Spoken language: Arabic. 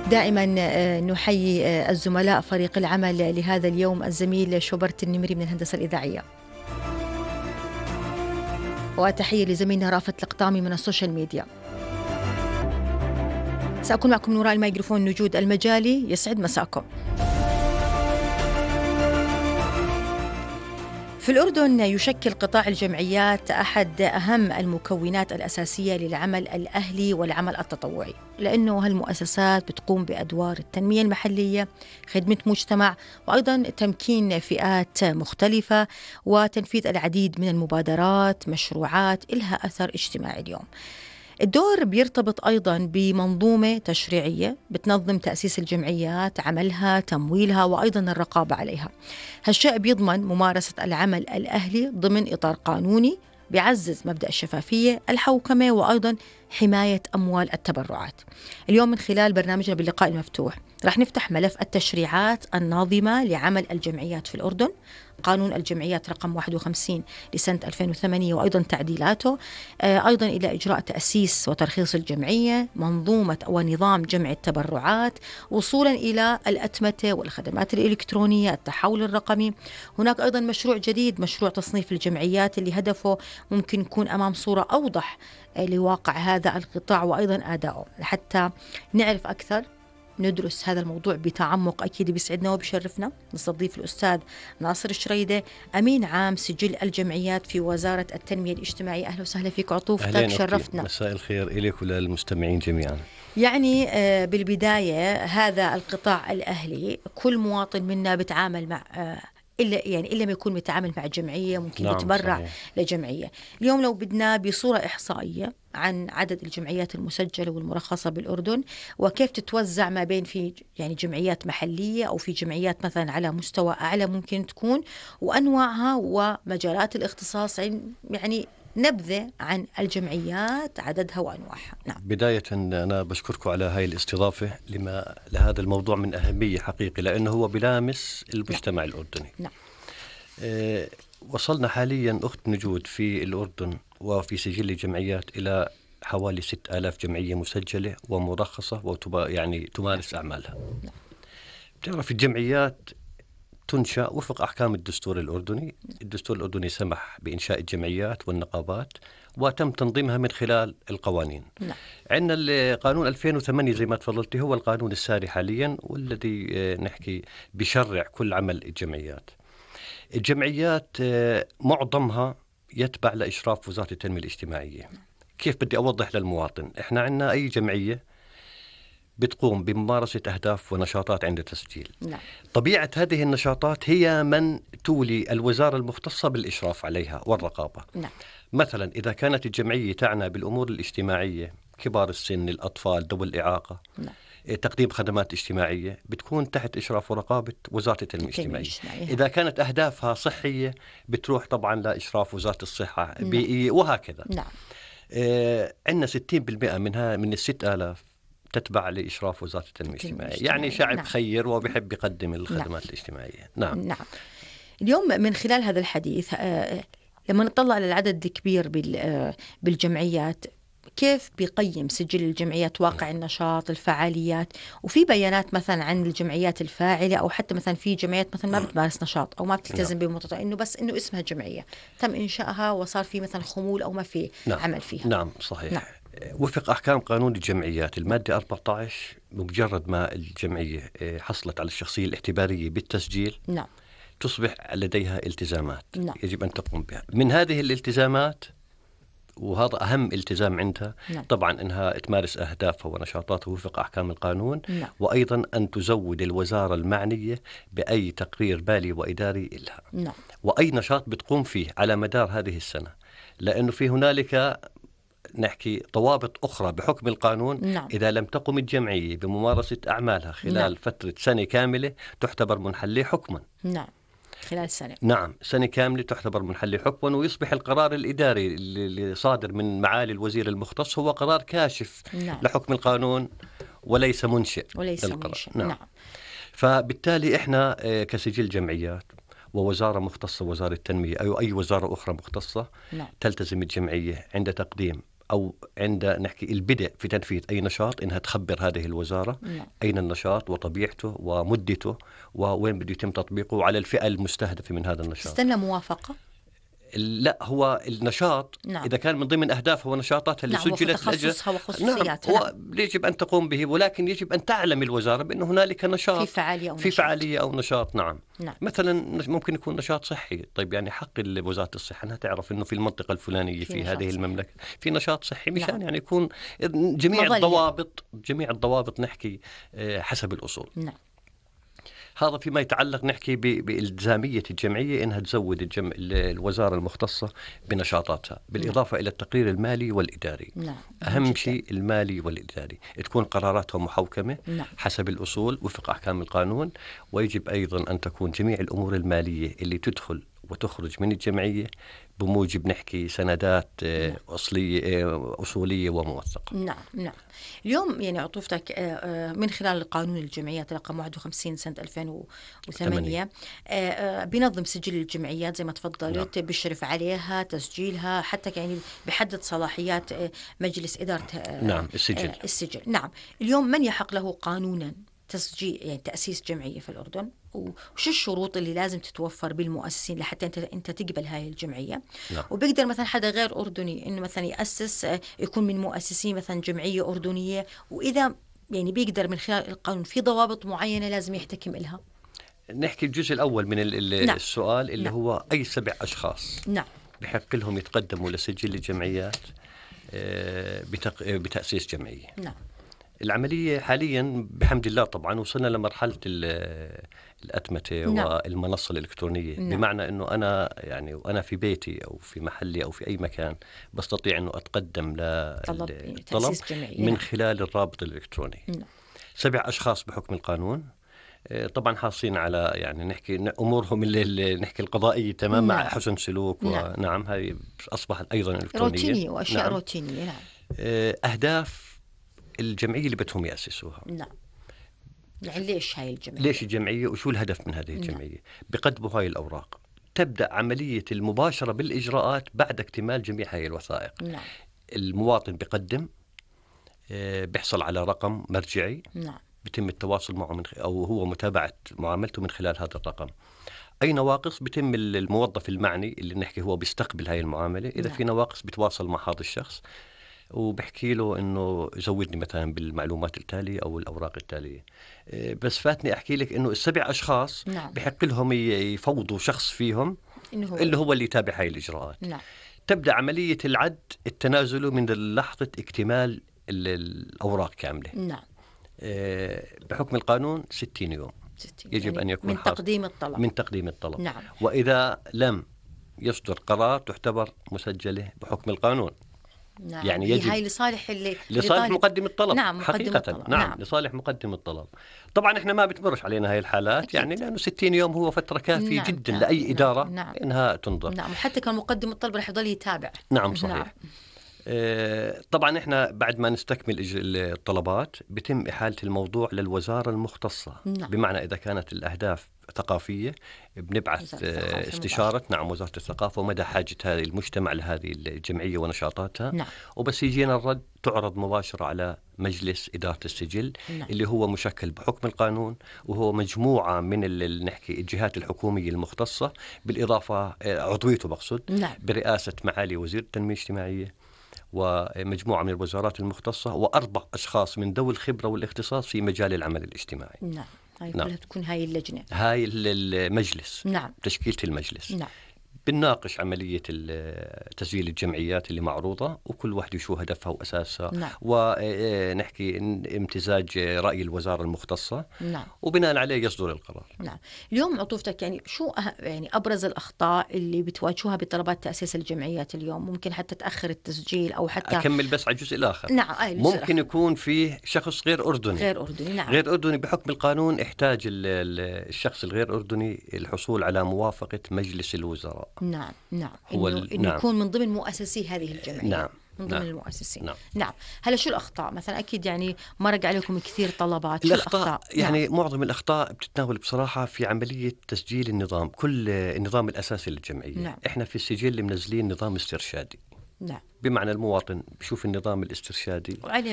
دائما نحيي الزملاء فريق العمل لهذا اليوم، الزميل شوبرت النمري من الهندسة الإذاعية، وتحية لزميلنا رافت القطامي من السوشيال ميديا. سأكون معكم من وراء الميكروفون نجود المجالي. يسعد مساكم. في الأردن يشكل قطاع الجمعيات أحد أهم المكونات الأساسية للعمل الأهلي والعمل التطوعي، لأنه هالمؤسسات بتقوم بأدوار التنمية المحلية، خدمة مجتمع، وأيضا تمكين فئات مختلفة، وتنفيذ العديد من المبادرات، مشروعات إلها أثر اجتماعي اليوم. الدور بيرتبط أيضاً بمنظومة تشريعية بتنظم تأسيس الجمعيات، عملها، تمويلها، وأيضاً الرقابة عليها. هالشيء بيضمن ممارسة العمل الأهلي ضمن إطار قانوني بيعزز مبدأ الشفافية، الحوكمة، وأيضاً حماية أموال التبرعات. اليوم من خلال برنامجنا باللقاء المفتوح رح نفتح ملف التشريعات الناظمة لعمل الجمعيات في الأردن، قانون الجمعيات رقم 51 لسنة 2008 وأيضا تعديلاته، أيضا إلى إجراء تأسيس وترخيص الجمعية، منظومة ونظام جمع التبرعات، وصولا إلى الأتمتة والخدمات الإلكترونية، التحول الرقمي. هناك أيضا مشروع جديد، مشروع تصنيف الجمعيات، اللي هدفه ممكن يكون أمام صورة أوضح لواقع هذا القطاع وأيضا أدائه. لحتى نعرف أكثر، ندرس هذا الموضوع بتعمق، أكيد بيسعدنا وبيشرفنا نستضيف الأستاذ ناصر الشريدة، أمين عام سجل الجمعيات في وزارة التنمية الاجتماعية. أهلا وسهلا فيك عطوفتك، شرفتنا. مساء الخير إليك وللمستمعين جميعا. يعني بالبداية هذا القطاع الأهلي كل مواطن منا بتعامل مع إلا ما يكون متعامل مع جمعية، ممكن يتبرع صحيح لجمعية. اليوم لو بدنا بصورة إحصائية عن عدد الجمعيات المسجلة والمرخصة بالأردن، وكيف تتوزع ما بين في يعني جمعيات محلية أو في جمعيات مثلا على مستوى أعلى ممكن تكون، وأنواعها ومجالات الاختصاص، يعني نبذة عن الجمعيات، عددها وأنواعها. نعم. بداية أنا بشكركم على هاي الاستضافة لهذا الموضوع من أهمية حقيقي، لأنه هو بلامس المجتمع الأردني. نعم. وصلنا حاليا أخت نجود في الأردن وفي سجل الجمعيات إلى حوالي 6000 جمعية مسجلة ومرخصة يعني تمارس أعمالها. نعم. بتعرف الجمعيات تنشأ وفق أحكام الدستور الأردني. الدستور الأردني سمح بإنشاء الجمعيات والنقابات، وتم تنظيمها من خلال القوانين. نعم. عندنا القانون 2008 زي ما تفضلتي، هو القانون الساري حاليا، والذي نحكي بشرع كل عمل الجمعيات. الجمعيات معظمها يتبع لإشراف وزارة التنمية الاجتماعية. كيف بدي أوضح للمواطن؟ إحنا عندنا أي جمعية بتقوم بممارسة أهداف ونشاطات عند تسجيل. نعم. طبيعة هذه النشاطات هي من تولي الوزارة المختصة بالإشراف عليها والرقابة. نعم. مثلا إذا كانت الجمعية تعنى بالأمور الاجتماعية، كبار السن، الأطفال، ذوي الإعاقة، نعم. تقديم خدمات اجتماعية، بتكون تحت إشراف ورقابة وزارة التنمية الاجتماعية. إذا كانت أهدافها صحية بتروح طبعا لإشراف وزارة الصحة، بيئية، وهكذا. نعم. عندنا 60% من 6000 تتبع لإشراف وزارة التنمية الاجتماعية، يعني شعب نعم. خير وبيحب يقدم الخدمات نعم. الاجتماعية. نعم. نعم. اليوم من خلال هذا الحديث لما نطلع على العدد الكبير بالجمعيات، كيف بيقيم سجل الجمعيات واقع النشاط، الفعاليات؟ وفي بيانات مثلا عن الجمعيات الفاعلة، أو حتى مثلا في جمعيات مثلا ما بتمارس نشاط أو ما بتلتزم بمطلق، إنه بس إنه اسمها جمعية تم إنشائها وصار في مثلا خمول أو ما في عمل فيها. نعم صحيح. نعم. وفق أحكام قانون الجمعيات المادة 14، بمجرد ما الجمعية حصلت على الشخصية الاعتبارية بالتسجيل، نعم، تصبح لديها التزامات. نعم. يجب أن تقوم بها. من هذه الالتزامات، وهذا أهم التزام عندها، نعم. طبعا أنها تمارس أهدافها ونشاطاتها وفق أحكام القانون. نعم. وأيضا أن تزود الوزارة المعنية بأي تقرير مالي وإداري إلها. نعم. وأي نشاط بتقوم فيه على مدار هذه السنة، لأنه في هنالك نحكي ضوابط أخرى بحكم القانون. نعم. إذا لم تقم الجمعية بممارسة أعمالها خلال نعم. فترة سنة كاملة تعتبر منحلة حكما. نعم، خلال سنة. نعم، سنة كاملة تعتبر منحلة حكما، ويصبح القرار الإداري اللي صادر من معالي الوزير المختص هو قرار كاشف. نعم. لحكم القانون وليس منشئ للقرار. نعم. فبالتالي إحنا كسجل جمعيات ووزارة مختصة، وزارة التنمية أو أي وزارة أخرى مختصة، نعم. تلتزم الجمعية عند تقديم أو عند نحكي البدء في تنفيذ أي نشاط إنها تخبر هذه الوزارة أين النشاط وطبيعته ومدته ووين بده يتم تطبيقه وعلى الفئة المستهدفة من هذا النشاط. تستنى موافقة؟ لا، هو النشاط إذا كان من ضمن أهدافه ونشاطاتها اللي سجلت تخصصها وخصوصياتها. نعم، يجب أن تقوم به، ولكن يجب أن تعلم الوزارة بأن هنالك نشاط في فعالية أو نشاط. نعم. مثلا ممكن يكون نشاط صحي، طيب يعني حق وزارة الصحة أنها تعرف أنه في المنطقة الفلانية في هذه المملكة في نشاط صحي، مشان يعني يكون جميع الضوابط نحكي حسب الأصول. هذا فيما يتعلق نحكي بإلزامية الجمعية إنها تزود الوزارة المختصة بنشاطاتها، بالإضافة إلى التقرير المالي والإداري. أهم شيء المالي والإداري، تكون قراراتهم محوكمة حسب الأصول وفق أحكام القانون، ويجب أيضا أن تكون جميع الأمور المالية اللي تدخل وتخرج من الجمعية بموجب نحكي سندات أصولية وموثقة. نعم. اليوم يعني عطوفتك من خلال القانون الجمعيات رقم 51 سنة 2008 بينظم سجل الجمعيات زي ما تفضلت. بيشرف عليها تسجيلها، حتى يعني بحدد صلاحيات مجلس إدارة السجل. نعم. اليوم من يحق له قانونا تسجيل يعني تأسيس جمعية في الأردن، وش الشروط اللي لازم تتوفر بالمؤسسين لحتى انت تقبل هاي الجمعية؟ وبيقدر مثلا حدا غير أردني انه مثلا يأسس يكون من مؤسسين مثلا جمعية أردنية، وإذا يعني بيقدر من خلال القانون في ضوابط معينة لازم يحتكم إلها؟ نحكي الجزء الأول من السؤال اللي هو أي 7 أشخاص بحق لهم يتقدموا لسجل الجمعيات بتأسيس جمعية. العملية حاليا بحمد الله طبعا وصلنا لمرحلة الأتمتة والمنصة الإلكترونية. بمعنى أنه أنا يعني وأنا في بيتي أو في محلي أو في أي مكان بستطيع أنه أتقدم للطلب من خلال الرابط الإلكتروني. 7 أشخاص بحكم القانون طبعا حاصين على يعني نحكي أمورهم اللي نحكي القضائية تمام مع حسن سلوك. ونعم هذه أصبحت أيضا إلكترونية روتينية وأشياء روتينية. أهداف الجمعية اللي بدهم يأسسوها. يعني ليش هاي الجمعية؟ ليش الجمعية وشو الهدف من هذه الجمعية؟ بقدموا هاي الأوراق، تبدأ عملية المباشرة بالإجراءات بعد اكتمال جميع هاي الوثائق. المواطن بقدم، بيحصل على رقم مرجعي. بيتم التواصل معه أو هو متابعة معاملته من خلال هذا الرقم. أي نواقص بيتم الموظف المعني اللي نحكي هو بيستقبل هاي المعاملة، إذا في نواقص بيتواصل مع هذا الشخص وبحكي له إنه زودني مثلا بالمعلومات التالية أو الأوراق التالية. بس فاتني أحكي لك إنه 7 أشخاص بحق لهم يفوضوا شخص فيهم اللي هو اللي يتابع هاي الإجراءات. تبدأ عملية العد التنازلي من لحظة اكتمال الأوراق كاملة. بحكم القانون 60 يوم يجب يعني أن يكون من تقديم الطلب. وإذا لم يصدر قرار تعتبر مسجلة بحكم القانون. يعني يجب هاي لصالح مقدم الطلب. حقيقة الطلب. نعم لصالح مقدم الطلب. طبعا احنا ما بتمرش علينا هاي الحالات أكيد. يعني لأنه 60 يوم هو فترة كافية جدا لأي إدارة إنها تنظر. وحتى كان مقدم الطلب رح يضل يتابع. صحيح. طبعا احنا بعد ما نستكمل الطلبات بتم إحالة الموضوع للوزارة المختصة. بمعنى إذا كانت الأهداف ثقافية بنبعث استشارة وزارة الثقافة ومدى حاجة هذه المجتمع لهذه الجمعية ونشاطاتها. وبس يجينا الرد تعرض مباشرة على مجلس إدارة السجل اللي هو مشكل بحكم القانون، وهو مجموعة من نحكي الجهات الحكومية المختصة، بالإضافة عضويته مقصود برئاسة معالي وزير التنمية الاجتماعية ومجموعة من الوزارات المختصة و4 أشخاص من ذوي الخبرة والاختصاص في مجال العمل الاجتماعي. هاي كلها تكون هاي اللجنة، هاي المجلس، تشكيلة المجلس. بنناقش عملية تسجيل الجمعيات اللي معروضة، وكل واحد شو هدفها وأساسها، ونحكي امتزاج رأي الوزارة المختصة، وبناء عليه يصدر القرار. اليوم عطوفتك يعني شو يعني أبرز الأخطاء اللي بتواجهوها بطلبات تأسيس الجمعيات اليوم؟ ممكن حتى تأخر التسجيل أو حتى أكمل بس على الجزء الآخر. ممكن يكون فيه شخص غير أردني. غير أردني بحكم القانون احتاج الشخص الغير أردني الحصول على موافقة مجلس الوزراء. هو إنه يكون من ضمن مؤسسي هذه الجمعية. من ضمن المؤسسين. هلا شو الأخطاء مثلا؟ أكيد يعني مرق عليكم كثير طلبات. شو الأخطاء؟ يعني معظم الأخطاء بتتناول بصراحة في عملية تسجيل النظام، كل النظام الأساسي للجمعية. إحنا في السجل منزلين نظام استرشادي. نعم. بمعنى المواطن بشوف النظام الاسترشادي وعليه